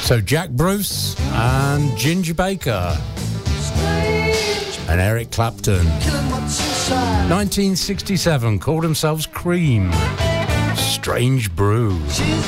So Jack Bruce and Ginger Baker and Eric Clapton. 1967, called themselves Cream. Strange Brew.